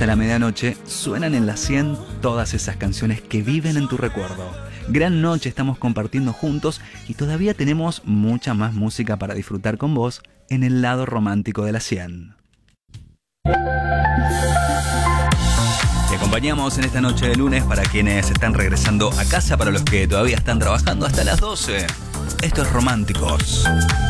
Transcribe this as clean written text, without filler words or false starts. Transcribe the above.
hasta la medianoche, suenan en la 100 todas esas canciones que viven en tu recuerdo. Gran noche estamos compartiendo juntos y todavía tenemos mucha más música para disfrutar con vos en el lado romántico de la 100. Te acompañamos en esta noche de lunes para quienes están regresando a casa, para los que todavía están trabajando hasta las 12. Esto es Románticos.